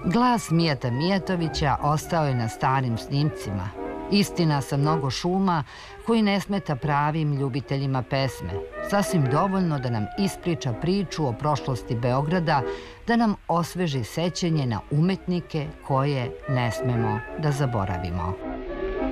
Glas Mijata Mijatovića ostao je na starim snimcima. Istina sa mnogo šuma koji ne smeta pravim ljubiteljima pesme. Sasvim dovoljno da nam ispriča priču o prošlosti Beograda, da nam osveži sećanje na umetnike koje ne smemo da zaboravimo.